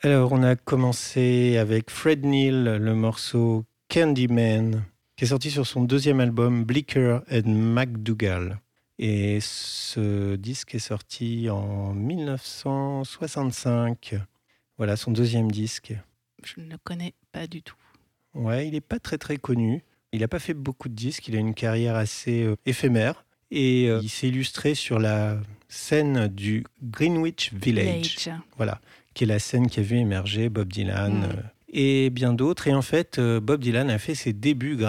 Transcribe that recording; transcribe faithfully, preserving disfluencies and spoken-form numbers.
Alors, on a commencé avec Fred Neil, le morceau Candyman, qui est sorti sur son deuxième album Bleecker and MacDougall. Et ce disque est sorti en dix-neuf cent soixante-cinq. Voilà, son deuxième disque. Je ne le connais pas du tout. Ouais, il n'est pas très très connu. Il n'a pas fait beaucoup de disques, il a une carrière assez euh, éphémère. Et euh, il s'est illustré sur la scène du Greenwich Village. Village. Voilà, qui est la scène qui a vu émerger Bob Dylan Mm. euh, et bien d'autres. Et en fait, euh, Bob Dylan a fait ses débuts grâce